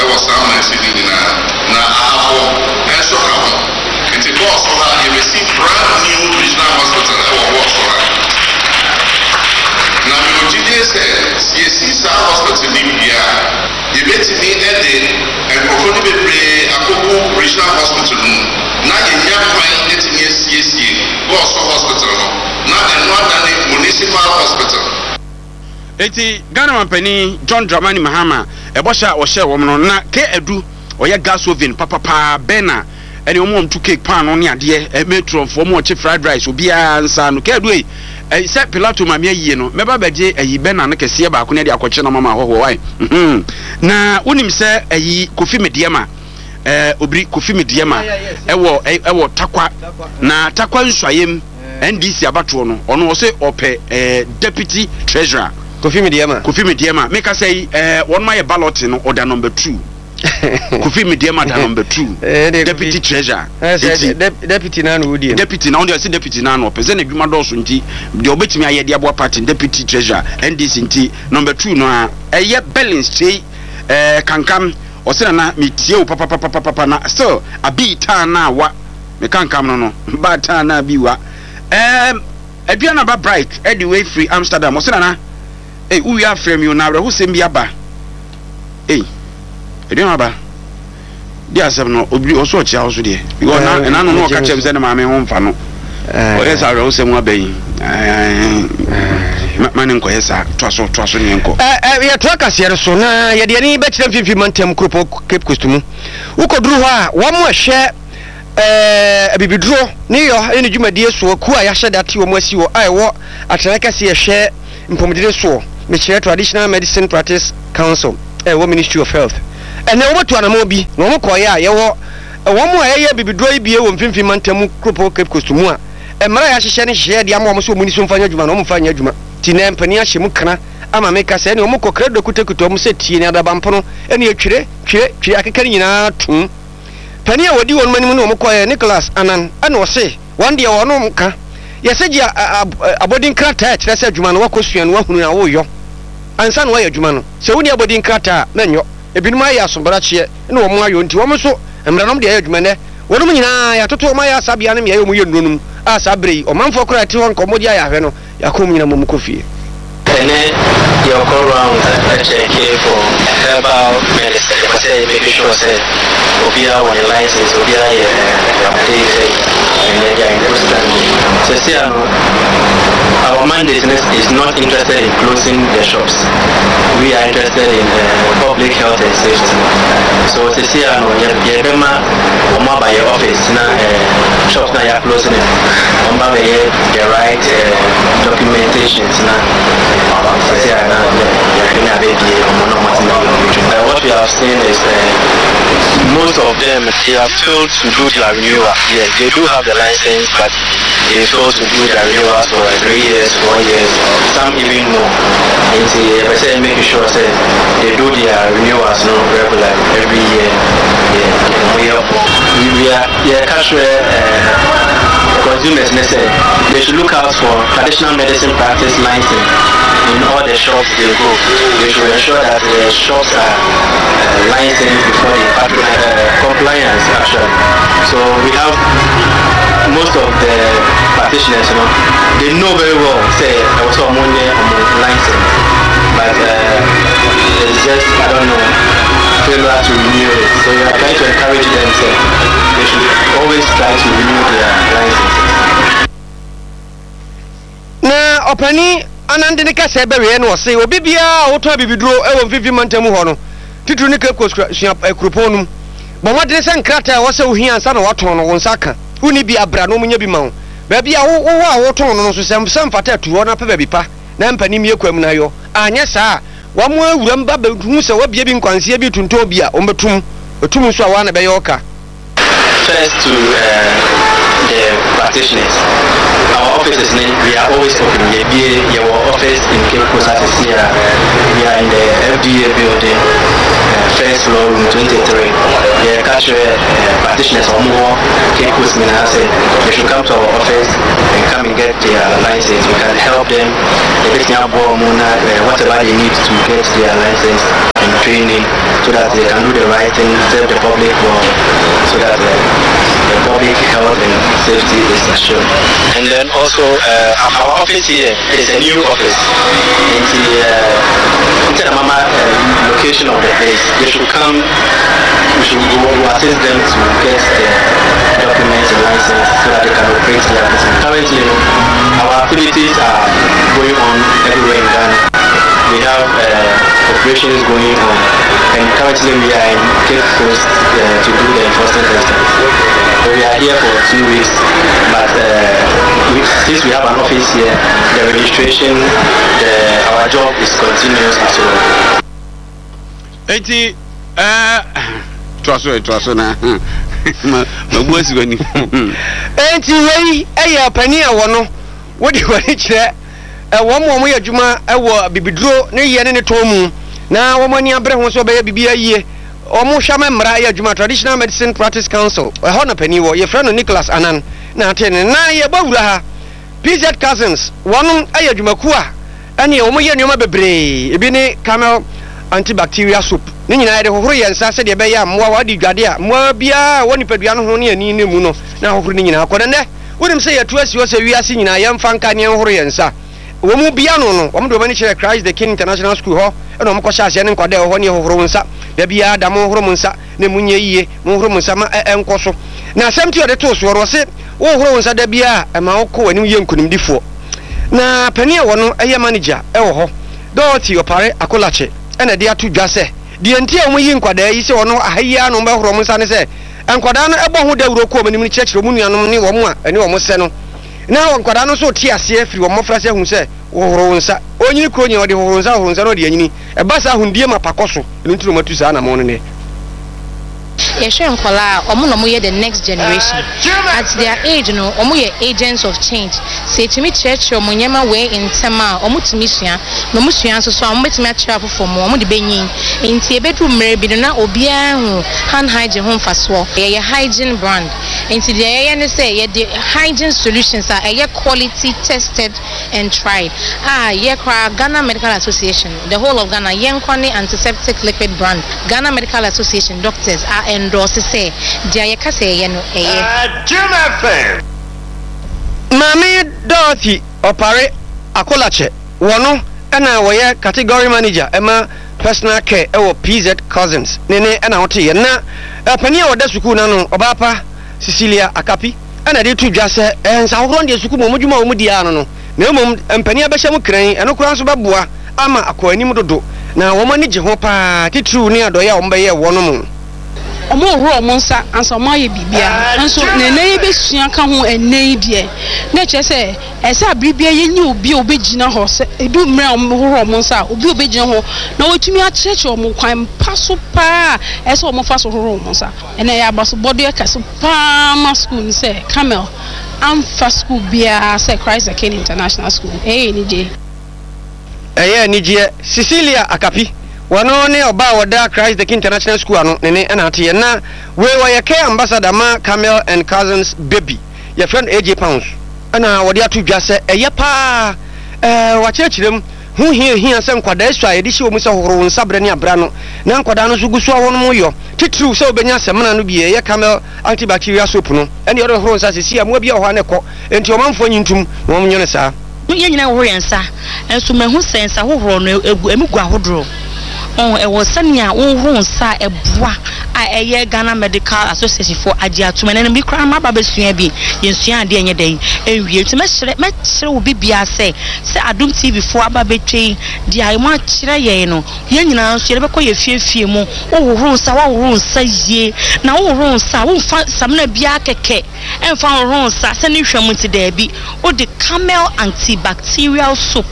was some messaging na ahafo and so come. It's a boss that you receive brand new regional hospital or what. Now, your GDS says, yes, it's our hospital in India. You bet me ended and performed a Akoko regional hospital. Now, in your mind, it's yes, boss hospital. Now, and not a municipal hospital. Eti Ghana Mampeni John Dramani Mahama, a bosha or share woman, na ke edu or ya gas oven, papa bena, and you want to cake pan on your dear, a metro for more chief fried rice, will be a answer, no care do. I said Pilato Mamia, you know, maybe Beje, a Ben and a Cassia Bacuna, a question of Mamma Hawaii. Na unim say a Kofi Mediama, Obri Kofi Mediama, a war Takwa, na Takwa Swayim, and this Abatono, on was say Ope, deputy treasurer. Kofi Mediama, make us say, one my ballot in order number 2. Kofi Mediama number 2 deputy treasurer deputy nanu wudi deputy na only say deputy nanu person edwuma doso nti de obetimi aye de abo party deputy treasurer NDC nti number 2 no eye balance stay kankam osena na metie o papa na still abi ta na wa me kankam no ba ta na bi wa aduana ba bright anyway free Amsterdam osena na we are frame you na who sem bi aba Ediaba. Dia se no obi oso chia oso de. Because na no ka chem se na ma me ho mfa no. O yes are o se mu abayi. Mane nko yesa twaso ne nko. Ya to akase so na ye de ni be kire mfimfi mantem kropo Cape Coast mu. Ukoduru ho a wo mo hye abibidro ne yo ene dwumadie so ku a ya hye date wo mo asi wo ai wo atenaka se ye hye mpomdire so me kire Traditional Medicine Practice Council wo Ministry of Health. And then what to an mobi, no more koya, ye wo, a woman a bibidro be a mfimfi mantem kropo Cape Coast mu a. E mara ya hye share de am so muniso mfanya djuma no mfanya djuma. Ti na mpani ahye mu kana ama meka se ne omo kokra do kutakuto mu se tie ne adabampo no ene atwire akeka nyina tum. Pani a wodi won mani mu no omo koya Nicholas Anan ana wo se one day wono mka. Ye se gia abodin krata kire se djuma no wakosua no wahunu na wo yo. Ansa no wa djuma no. Se woni abodin krata na nyo ebinuma ya sombarache na wo mo ayo nti wo mo so emranom de adwuma ne wonum nyina ya toto ma ya sabia ne me ayo mu yendunum a sabrei o manfo kora ti hon komodi ya hwe no yakom nyina mo kofie ene you go around and check here for herbal medicine because say make sure say obia one license obia update and they are important so see our mandate is not interested in closing the shops. We are interested in public health and safety. So to see Yebema Oma by your office now shops now you are closing it. Oma by the right documentations now. What we have seen is most of them they have failed to do their renewal. Yes, they do have the license, but they fail to do their renewals for 3 years, 4 years, some even more. And I say making sure say they do their renewals regular every year. We are casual consumers. They should look out for traditional medicine practice license in all the shops they go. They should ensure that the shops are licensed before they compliance actually. So we have most of the practitioners, they know very well, say, I was on license, but it's just, I don't know, failure to renew it. So we are trying to encourage them, say, they should always try to renew their licenses. Na opani anande ne kase bewe no say obi bia wo to bibidro e wo mfifi mantamu ho no titru ne Cape Coast ekroponu bo wode se nkrata wo se ohia ansa na waton no wonsaka uni bi abra no munya bi ma ho ba bia wo ton no so sem fata tu ho na pe ba bi pa na mpani mi ekwam na yo anya saa wa mo awuram ba hu se wa bia bi nkwanse bi tunto bia o metum otum so awa na be yoka. First to the practitioners. Our offices, we are always open. Our office in Cape Coast as here. We are in the FDA building, first floor, room 23. We are casual practitioners or more. Cape Coast Minase. They should come to our office and come and get their license. We can help them. Whatever they need to get their license and training. so that they can do the right thing, serve the public well, so that the public health and safety is assured. And then also our office here is a new office. Instead of location of the place, they should come. We should go assist them to get the documents and license so that they can operate their business. Currently, our activities are going on everywhere in Ghana. We have operations going on, and currently we are in Cape Coast to do the enforcement exercise. So we are here for 2 weeks, but since we have an office here, the registration, our job is continuous as well. Trust na magbosi goni enti wei eya pani awono wodi wani kire wo ya djuma ewo bibiduro ne ye ne tomu na wo mani abre ho so be ya bibia yie o mo hwa memra ya djuma Traditional Medicine Practice Council ho na pani wo ye frɛ no Nicholas Anan na atene na ye bawura ha PZ Cousins wono eya djumaku a ene wo mo ye nneoma bebre ebi ne camel antibacterial soap ni nyina de hohoro yensa se de be ya mmoa wadi dwade a mmoa bia woni padua no ho ne ani ne mu no na hohoro ni nyina akoda ne wonim se ya tuasi wo se wiase nyina yemfa nka ne hohoro yensa wo mu bia no no wo mdo bani chere Christ the King International School ho e no mko sha ase ne nkwade ho ne hohoro nsa da bia da mo hohoro mu nsa ne munye yie mo hohoro mu nsa ma enkoso na asem ti ode to so ro se wo hohoro nsa da bia e ma wo ko ani ye nkunimdifo na pani e wo no eye manager e wo ho Dorothy Opare Akolache ena dia tu dwase die nti a omuyi nkwada yi se ono ahaya no mbehoro mu sane se nkwada no ebo ho dawuro ko manim ni chechiro mu nuanom ni wo mu a eni wo mu se no na nkwada no so ti ase afiri wo mofra se hu se wo horo nsa onyini kro nyi ode horo nsa no de anyini e ba sa hundie mapakoso eni nturo matu sa na mo no ne Yeshua Nkola, omo ye the next generation. At their age, no, omo ye agents of change. Say to me, church, omo nyema way in tema, omo timisha, no musha so omo betimi travel for mo, omo de benyin. Inti bedroom maybe na obia hu hand hygiene home faswo. Ye hygiene brand. Inti the ye say ye the hygiene solutions are ye quality tested and tried. Ye kwa Ghana Medical Association, the whole of Ghana, Yenkoni antiseptic liquid brand. Ghana Medical Association doctors are endorse say dia ye kase ye no Mami Dorothy Opare Akolache wono ena woye category manager ema personal care ewo PZ Cousins nene ena wote ye na pani a woda suku na no obapa Cecilia Akapi ena de tu dwase ensa horo de suku momudwuma wo mudi ano no na emom pani abehya mu kran eno kura nso beboa ama akwani dodo na wo mani je ho pa titru ni adoye a wo mbe ye wono mu omo horo omo nsa ansa omo ye bibia nso nene besua ka ho ene die na che se ese abribia ye nyi obi obegina ho se edu mre omo horo omo nsa obi obegina ho na wotumi a cheche omo kwan paso pa ese omo fa so horo omo nsa ene ya baso bodo kaso pa ma school se Camel amfa school bia se Christ the King International School ni je ni je Cecilia Akapi wano ne oba woda Christ the King International School ano nene ana ate na we wa ke ambassador ma Camel and Cousins baby your friend AJ Pounds ana wodi atu dwase pa wa chechirem hu hia se nkwada esua yedi hye omusa horo nsabre ne abra no na nkwada no so gusu awon mo yo titru se obenya semana no bie ye Camel antibacterial soap no ene yoro horo nsa sisi amwa bia ho ane ko enti omanfo nyintum wo mnyone saa ye nyina horo yensa enso mehu sensa horo no emigu ahodro was sending a sa ebwa a Ghana Medical Association for Ajiatum and be crying my baby be in Sian de any day. And we to match will be say I don't see before baby tree. The I want Chirayeno. Young now, she never call you few more. Oh, rules, our rules say ye. Now, rules, I won't find some biake and found rules, sending from today be or the Camel antibacterial soap.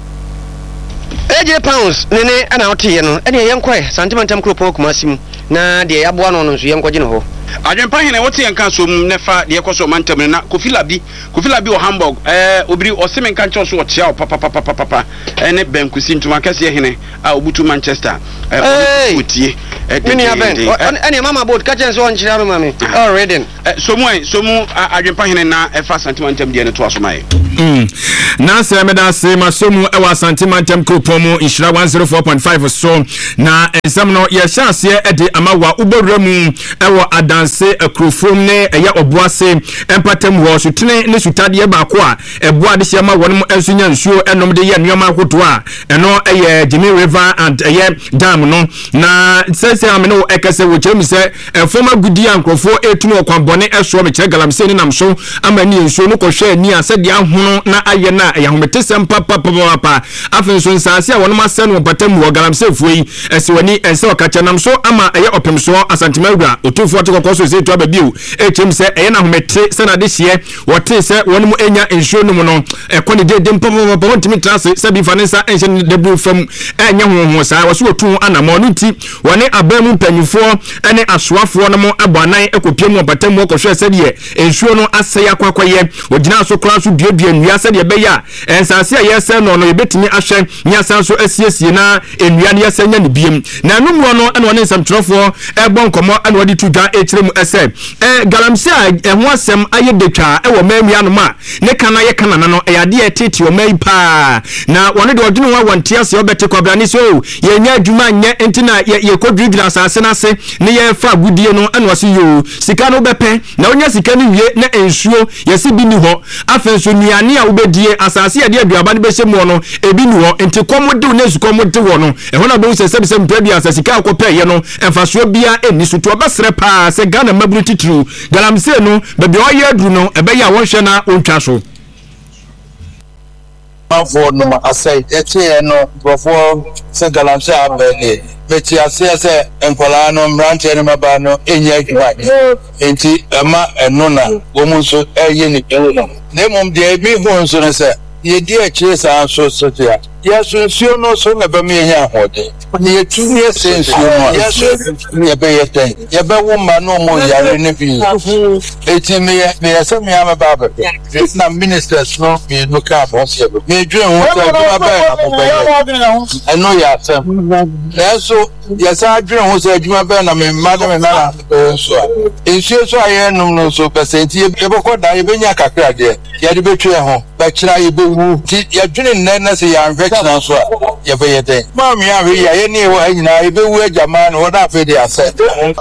AJ Pounds nene ana ote no ene yenkwe santimentam kropo kumasimu na de yaboa no nso yenkwaje no ho adwempa hene wote yenka so nefa de yekoso mantam na Kofila bi o Hamburg obiri oseme nka ncho so ochia o papa ene benkusi ntuma kase hene a obutu Manchester otie mini happen any mama boat catch and so on chira mama oh reading so mu adwempa hene na efa santimantem de ne to asomai na se meda se masomu e wa santimantem kropomu inshira 104.5 so na ensam no ye chance e de amawa ubowramu e wo adanse akrofom ne ye oboase empatem wo sutene ne sutade ba ko a eboa de hia ma wonom ensunya nsuo enom de ye nneoma ahoto a eno eye Jimmy River and eye dam no na sese amene ekese wo kyerem se former gudi ankrofo etunu okwambone eso me kyere galamse ni namso amani nsuo no kohwe ani asede ahono na aye na yahometesem papa afenso nsase a wonom asene wo patam wo galamse fuyi ese wani ense okacha namso ama eye opemso asantemawura otufo tekoko so se to ababiu ekyerem se eye na homete se na de hye wote se wonom enya nsuo no mu no ekone de papa wontimi trase se bi fanesa ense de fam enya ho saa wo so otu anamo no ti wone abamu panyufo ene asoafo no mo abanan ekopiem opatam wo kohwe se de ensuo no asɛ yakwakoye ogina so kora so duadua nnua se de beya ensase a yɛsɛ no yebetimi ahwɛ nyasa so asiesie na nnua ne yɛsɛ nya ne biem na numro no ene wone nsamtrofo ɛbɔ nkomo ene wode tudwa ekyirem ɛsɛ galamse a ɛho asɛm aye detwa ɛwɔ mamia no ma ne kana ye kana no ɛyade etete o mai pa na wone de odwene wa wantia se obete kwabrane so yenya adwuma nye entina ye kodwidwira asase na se ne ye fa gudie no ene wase yo sika no bepe na onya sika no wie na ensuo yesi bi ni ho afenso nuane a wobedie asase ade aduaba ne behye mu no ebi ni ho enti komode na sukomode wo no ehona na be se mpedi asase sika akopɛ ye no emfaso bia eni so to obesere pa se Ghana mabru titru galamse no bebe oye adru no ebe ya wonhwe na ontwa so for no asay ete no before se galamse abele beti ase enkola no mrante ne maba no enya adwa enti ama eno na wo mu so eye ni ne mum de bi ho so ne se ye di akire sa so tia yesu no so na ba me enya ahode ye tuni sense no yesu ye be yeten ye be wo ma no mo yare ne bi eti me se me ama ba ba na ministers no me no ka boss ye me dwen ho so ba ba na mo ba eno ya sem yesu yesa dwen ho so adwuma ba na me ma me na so ensuo so aye no so percent ye be ko da ye be nya kakra de ye de betwe ho ba kira ye be wu ti ye dwen na se ya na so ye be yeten ma me ya we ya ni wo anyina ebe wu agama no da fe de ase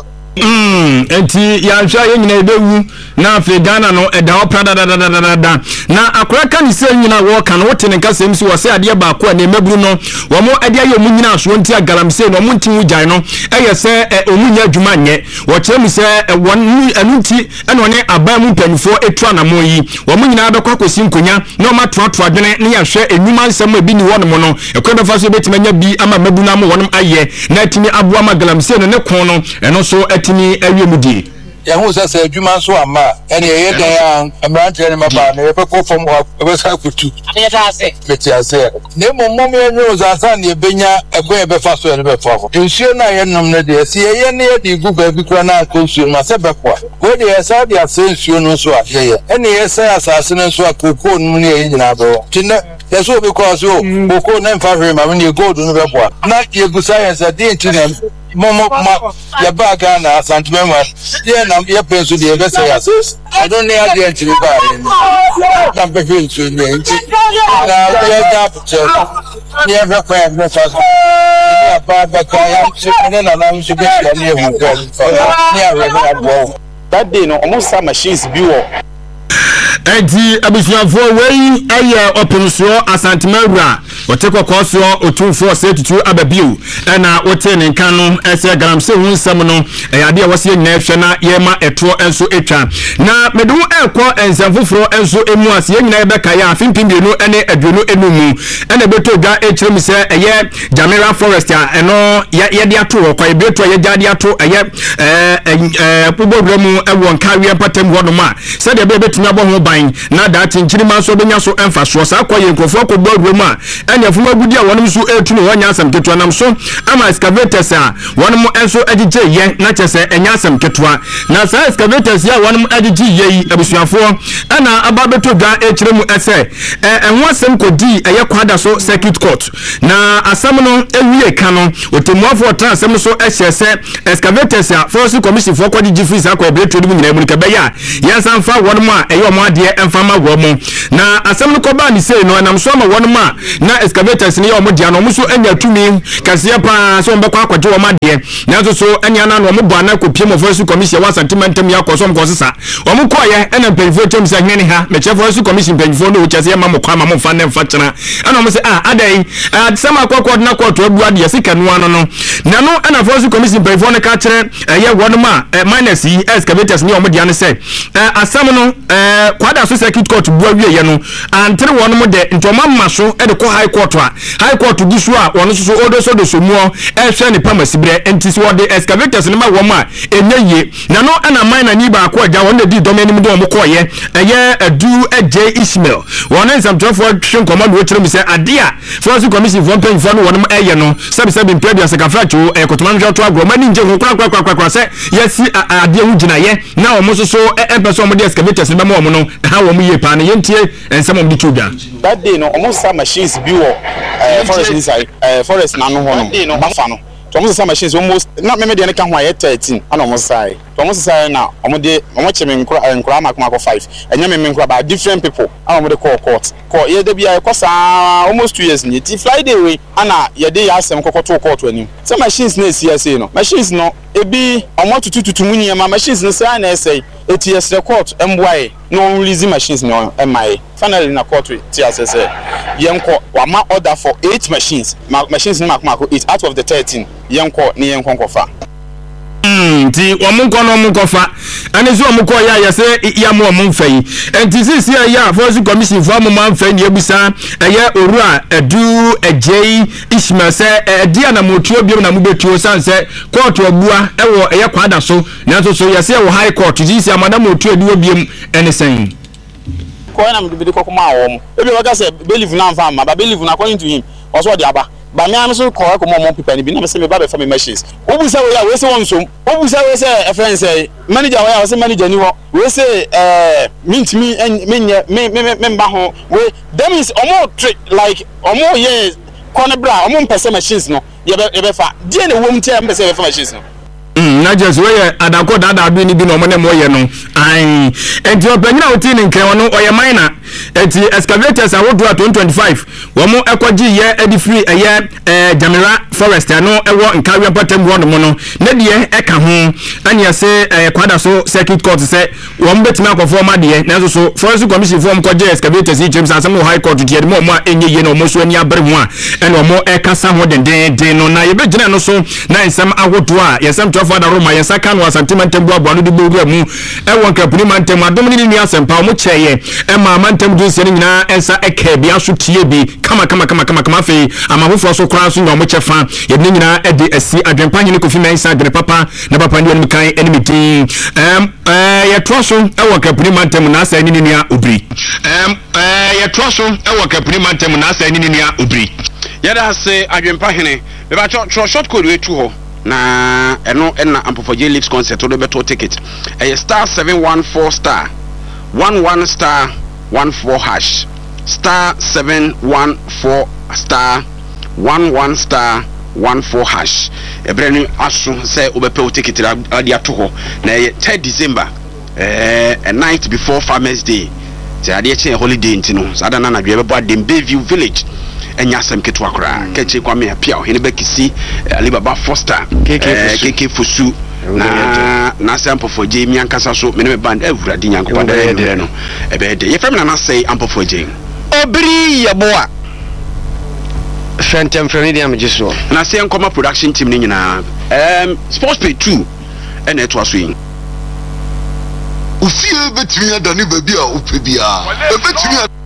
enti ya hwa ye nyina ebe wu na afi Ghana no eda ho prada da na akora ka ni se nyina wo ka no wote ne nka sem si wo se ade ba ko na emaburu no wo mo ade ayo mu nyina so nti agalamse no mo nti wu jan no eye se omunya adwuma nye wo kire mi se won anunti ene one aba mu panifo etu anamo yi wo mo nyina be kwa kosi nkonya na o ma toato adwene ne ya hwe enwuma nsem ebi ni wono mo no ekwa be fa so betimanya bi ama mabu na mo wonom aye na atimi aboa magalamse no ne kon no eno so atimi awie mudi ya hu sasa adwuma so ama ene ye dan amrante ne maba ne be ko fom be sa kutu ne ta ase beti ase ne mommo me nyu zasa ne benya egwe be fa so ne be fa fo nsuo na ye nom ne de se ye ne ye di gu ba bi kura na konsuo ma se be kwa ko de ye sa de ase nsuo no so a ye ene ye sa asase no so a koko no ne ye nyina be tinna yeso be kwa so koko na mfa hwe ma ne gold no be kwa na ye gu science de tinna momo ma ya ba Ghana asantmema ye na ye penso de be say as I don't know how to ba na be feel to me na ye gap to ye be kwa me fast ya ba ka ya se na na so be ya ne hu ko ni a re na bo that day no almost some machines bi wo enti abusuafo wei aye opemso asantemawura wotekọ kọsọ otumfo setutu ababiu na wote ne nkan no ese galamse hu nsam no eyade a wose nyina ehwe na yema eto enso etwa na medu ekọ ensamfoforo enso emu ase nyina ebeka ya afimpimbenu ene aduonu enumu ene beto dwa ekyerem se eye Jamira Forest a eno yede ato kwa ebeto ye jade ato eye pobodromu ewon kawe patem wodoma se de betumi abo ho ban na dati nkyirima so benya so emfa so sa kwa ye nkofo ko bodromu a anya fuma gudi a wonom so etu no wanya asam ketua nam so ama excavators a wonom enso agije ye na chese enya asam ketua na sa excavators ya wonom agije ye abusuafo ana ababeto dwa echire mu ese enho asem kodi eye kwada so circuit court na asam no ewie ka no otemuafo tra asem so ehye excavators a forest commission for kodi free sa kwa ebreto mu nyina mu kebeya yansan fa wonom a eye omo ade emfama womo na asem no koba ni sei no anam so ma wonom a na excavators ni omo dia no muso anya tumi kase pa so mbekwa akwaje omo ade na so anya na no omo bo ana kopie mo forest commission wa sentimentum ya kosom kosesa omo koye ena mpemfo tem se hene ha me che forest commission mpemfo no chese ma mo kwa ma mo fa na mfa chena ana omo se adai sama akwa na court abu ade sika no ano no na no ena forest commission mpemfo no ka kire ye wonom a minus excavators ni omo dia no se asam no kwada so circuit court bu awie ye no antre wonom de ntoma maso e de ko high court di so a wono so odo so do so mu hwe ne pama sibre enti so de excavators ne ma wom a enye na no ana mine ni ba ko agya won di dom anim de wom ko ye eye adu eje Ismail won ensam trofo hwe command wo kire mi se ade a force commission for pen for no wonom eye no sabi mpedi asakafacho kotoman hwe to agro mani nje ho kwa se yesi ade hu gina ye na wom so person mo de excavators ne ba mo no ha wom ye pa ne yentie ensam mo di chuda that day no almost some machines bi wo forest inside forest na no ho no ba fa no to almost some machines almost na me de ne ka ho aye 13 ana almost sai to almost sai na omo cheme nkura makoma ko 5 enya me nkura ba different people ana omo de court ye de bia ko sa almost 2 years ni ti Friday we ana ye de ya asem kokoto court anim some machines na CSA no machines no ebi omo tututu munye ma machines no sai na essay ETS record MY no release machines no MI finally na court TSS yenko wama order for 8 machines machines na makoma ko 8 out of the 13 yenko ni yenko kofa ti omunko no omunko fa ani so omunko ya se ya mo omunfai enti sisi ya force commission for mo manfai ni ebusa eye orua edu ejei Ismail se dia na motuo biem na mubetuo sanse court obua ewo eye kwada so na so ya se wo high court sisi amada motuo edu biem anything ko na mbi ko kuma awom ebi waka se believe na mfa ma ba believe na according to him also the aba ba me am so ko mo people ni bi na me ba be family machines obu say we ya we say won so obu say we say a friend say manager we ya we say manager ni wo we say mint me me ba ho we them is omo like omo ye corner bra omo pese machines no ye be fa die na wo mtia pese be fa machines no na just we adako dada bi ni bi no mo ne mo ye no ai enti opanyina oti ni nkran no oye minor enti excavators awodo 2025 wo mo ekogi ye edi free eye Jamira Forest no ewo nkawia patem wo no no ne de eka ho ania se kwada so circuit court se wo mo betima akofo ma de na so forest commission form koje excavators e james asem high court de mo mo enye ye no mo so ani abere ho a ene mo ekasa ho den no na ye be gina no so na ensam awodo a yesam for the Roma yesaka no sentimentum boabo no de bogura mu ewon kapuni mantem adom ni asempa mo cheye ma mantem du se nyina ensa eka bia so tie bi kama fe amafofo so kra so no mo chefa ye nyina ede asi adwempa nyine kofi mensa de papa na papa ndi kan enemy team ye troso ewon kapuni mantem na asa ni nua obri ye troso ewon kapuni mantem na asa ni nua obri ye da se adwempa hene be ba short code we tu ho na eno enna ampofoje leagues concert do beto ticket star 714 star 11 star 14 hash star 714 star 11 star 14 hash ebrenu aso say obepe ticket ade ato ho na 3 December a night before Farmers Day say ade che holiday ntino sada na dwe bebo Adem Bayview village enya sem ketu akra keche kwa me apia hene bekisi Alibaba Foster KK Fosu na sample for Jamie ankasa so me band evurade nyankopa da no ebe de ye fam na say ample for Jane obri yaboa Phantom Family am jiso na say nkoma production team ni nyina sports pay 2 ene to aso yin ufie betimi adani baby a opebia betimi